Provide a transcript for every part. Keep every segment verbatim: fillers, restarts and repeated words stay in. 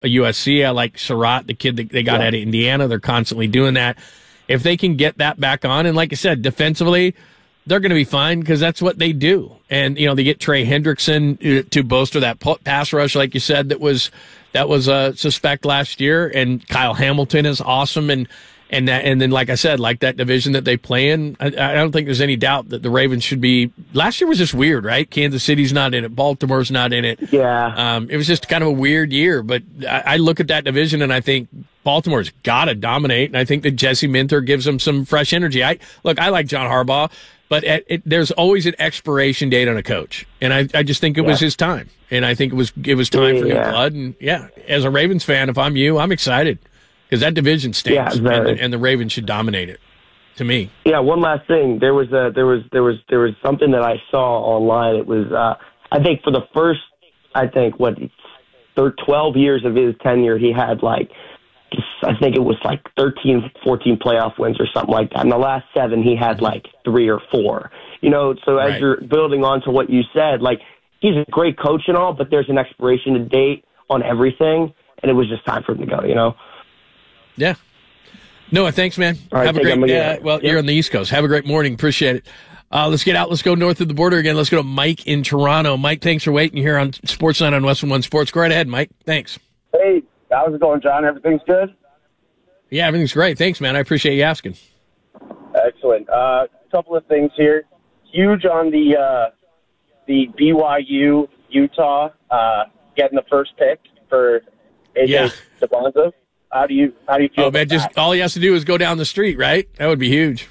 U S C. I like Surratt, the kid that they got yeah. out of Indiana. They're constantly doing that. If they can get that back on, and like I said, defensively, they're going to be fine because that's what they do. And, you know, they get Trey Hendrickson to bolster that pass rush, like you said, that was that was a suspect last year. And Kyle Hamilton is awesome. And and that, and then, like I said, like that division that they play in, I, I don't think there's any doubt that the Ravens should be. Last year was just weird, right? Kansas City's not in it. Baltimore's not in it. Yeah. Um, it was just kind of a weird year. But I, I look at that division and I think Baltimore's got to dominate. And I think that Jesse Minter gives them some fresh energy. I look, I like John Harbaugh. But it, it, there's always an expiration date on a coach, and I, I just think it yeah. was his time, and I think it was it was time for yeah. new blood. And yeah, as a Ravens fan, if I'm you, I'm excited because that division stinks, yeah, and, the, and the Ravens should dominate it. To me, yeah. One last thing, there was a there was there was there was something that I saw online. It was uh, I think for the first I think what twelve years of his tenure, he had like. I think it was like thirteen, fourteen playoff wins or something like that. In the last seven, he had like three or four. You know, so as right. you're building on to what you said, like he's a great coach and all, but there's an expiration date on everything, and it was just time for him to go, you know? Yeah. Noah, thanks, man. Right, Have a great day. Uh, well, yep. You're on the East Coast. Have a great morning. Appreciate it. Uh, let's get out. Let's go north of the border again. Let's go to Mike in Toronto. Mike, thanks for waiting here on Sportsnet on Western One Sports. Go right ahead, Mike. Thanks. Hey. How's it going, John? Everything's good? Yeah, everything's great. Thanks, man. I appreciate you asking. Excellent. A uh, couple of things here. Huge on the uh, the B Y U Utah uh, getting the first pick for A J yeah. DeBonza. How do you how do you feel? Oh man, just that? All he has to do is go down the street, right? That would be huge.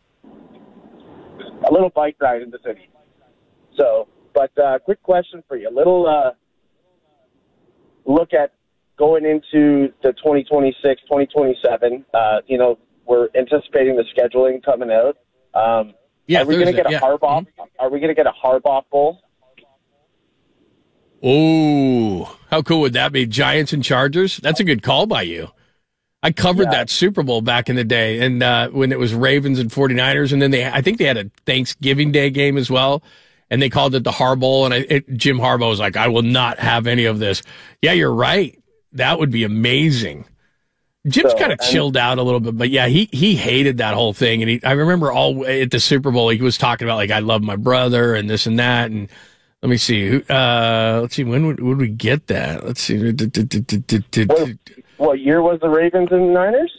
A little bike ride in the city. So, but uh, quick question for you. A little uh, look at. Going into the twenty twenty-six, twenty twenty-seven, uh, you know, we're anticipating the scheduling coming out. Um, yeah, are we going to get a yeah. Harbaugh? Mm-hmm. Are we going to get a Harbaugh Bowl? Oh, how cool would that be? Giants and Chargers? That's a good call by you. I covered yeah. that Super Bowl back in the day, and uh, when it was Ravens and 49ers, and then they, I think they had a Thanksgiving Day game as well. And they called it the Har Bowl, and I, it, Jim Harbaugh was like, I will not have any of this. Yeah, you're right. That would be amazing. Jim's so, kind of chilled out a little bit, but yeah, he he hated that whole thing. And he, I remember all at the Super Bowl, he was talking about like I love my brother and this and that. And let me see, uh, let's see, when would, would we get that? Let's see. What, what year was the Ravens and Niners?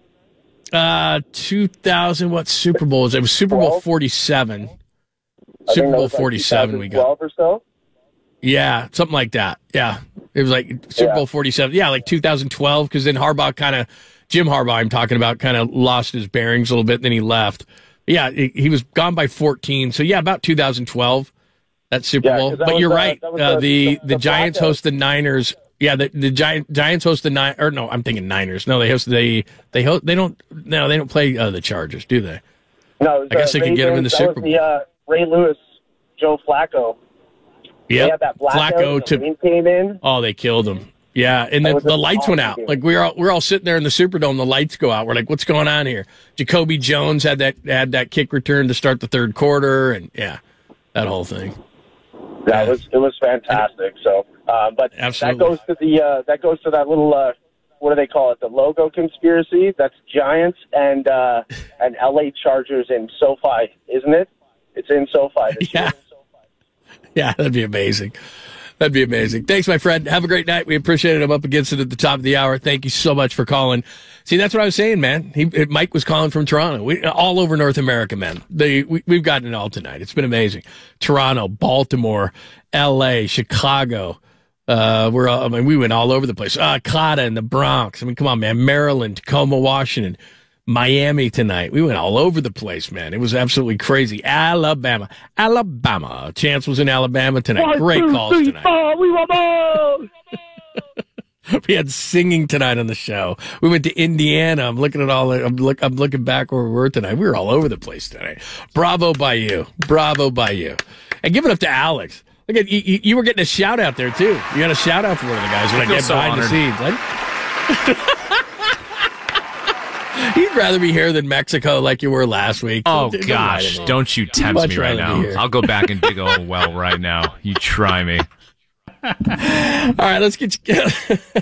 Uh, two thousand. What Super Bowl was it? It was Super Bowl forty-seven. Super Bowl forty-seven. We got twelve or so. Yeah, something like that. Yeah. It was like Super yeah. Bowl forty-seven. Yeah, like two thousand twelve, because then Harbaugh kind of, Jim Harbaugh I'm talking about, kind of lost his bearings a little bit, and then he left. But yeah, he, he was gone by fourteen. So yeah, about two thousand twelve, that Super yeah, Bowl. that But was, you're uh, right. Uh, the, the, the, the, the the Giants blackout. host the Niners. Yeah, the, the Giant, Giants host the Niners. Or no, I'm thinking Niners. No, they host, they, they host, they don't, no, they don't play uh, the Chargers, do they? No, I guess they could get them in the Super Bowl. The, uh, Ray Lewis, Joe Flacco. Yeah, that Flacco to the came in. Oh, they killed him. Yeah, and then the lights went out. Game. Like we were all, we're all sitting there in the Superdome, the lights go out. We're like, what's going on here? Jacoby Jones had that had that kick return to start the third quarter, and yeah, that whole thing. That yeah. was it was fantastic. So, uh, but Absolutely. that goes to the uh, that goes to that little uh, what do they call it? The logo conspiracy. That's Giants and uh, and L A Chargers in SoFi, isn't it? It's in SoFi. This yeah, year. yeah, that'd be amazing. That'd be amazing. Thanks, my friend. Have a great night. We appreciate it. I'm up against it at the top of the hour. Thank you so much for calling. See, that's what I was saying, man. He, Mike was calling from Toronto. We, all over North America, man. They, we, we've gotten it all tonight. It's been amazing. Toronto, Baltimore, L A, Chicago. Uh, we're all, I mean, we went all over the place. Uh, Cotta in the Bronx. I mean, come on, man. Maryland, Tacoma, Washington. Miami tonight. We went all over the place, man. It was absolutely crazy. Alabama. Alabama. Chance was in Alabama tonight. One, Great two, calls three, tonight. Four, we want more. We had singing tonight on the show. We went to Indiana. I'm looking at all. I'm look. I'm looking back where we were tonight. We were all over the place tonight. Bravo by you. Bravo by you. And give it up to Alex. Look at you. You were getting a shout out there too. You got a shout out for one of the guys when I, I get so behind honored. the scenes. Like, you'd rather be here than Mexico like you were last week. Oh, don't gosh. Don't you tempt me right now. I'll go back and dig a hole well right now. You try me. All right, let's get you.